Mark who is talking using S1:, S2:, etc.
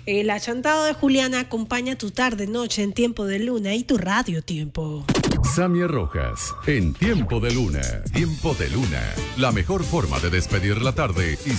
S1: El achantado de Juliana acompaña tu tarde, noche en Tiempo de Luna y tu radio Tiempo.
S2: Sammy Rojas, en Tiempo de Luna. Tiempo de Luna, la mejor forma de despedir la tarde y